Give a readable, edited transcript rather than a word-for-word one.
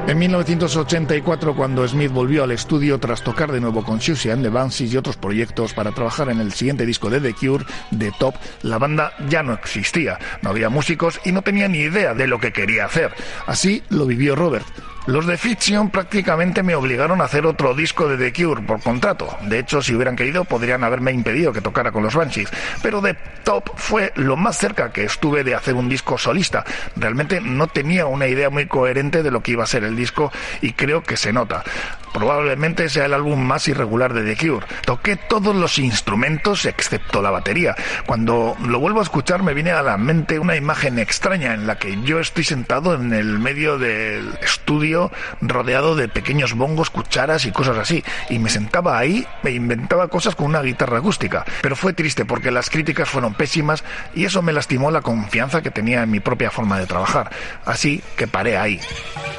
En 1984, cuando Smith volvió al estudio tras tocar de nuevo con Siouxsie and the Banshees y otros proyectos para trabajar en el siguiente disco de The Cure, The Top, la banda ya no existía, no había músicos y no tenía ni idea de lo que quería hacer. Así lo vivió Robert. Los de Fiction prácticamente me obligaron a hacer otro disco de The Cure por contrato. De hecho, si hubieran querido, podrían haberme impedido que tocara con los Banshees. Pero The Top fue lo más cerca que estuve de hacer un disco solista. Realmente no tenía una idea muy coherente de lo que iba a ser el disco y creo que se nota. Probablemente sea el álbum más irregular de The Cure. Toqué todos los instrumentos excepto la batería. Cuando lo vuelvo a escuchar me viene a la mente una imagen extraña en la que yo estoy sentado en el medio del estudio rodeado de pequeños bongos, cucharas y cosas así. Y me sentaba ahí e inventaba cosas con una guitarra acústica. Pero fue triste porque las críticas fueron pésimas y eso me lastimó la confianza que tenía en mi propia forma de trabajar. Así que paré ahí.